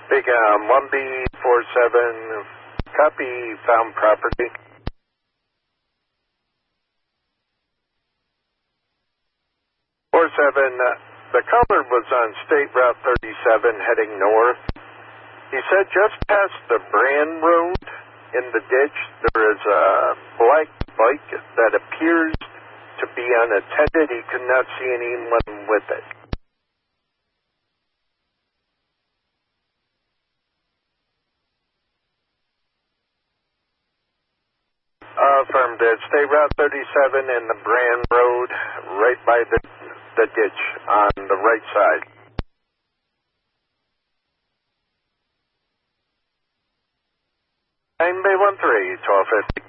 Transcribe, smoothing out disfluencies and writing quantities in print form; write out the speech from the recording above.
Big 1B47, copy, found property. 47, the caller was on State Route 37 heading north. He said just past the Brand Road in the ditch, there is a black bike that appears to be unattended. He could not see anyone with it. Affirmative. State Route 37 and the Brand Road, right by the ditch on the right side. Bay 13, 1250.